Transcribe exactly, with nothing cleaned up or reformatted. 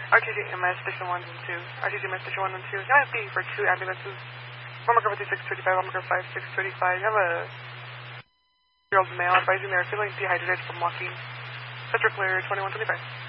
R T G M S Station one and two. R T G M S Station one and two. Now I see for two ambulances. One marker fifty-six thirty-five, one marker five six thirty-five. You have a year old male advising they're feeling dehydrated from walking. Central clear twenty-one twenty-five.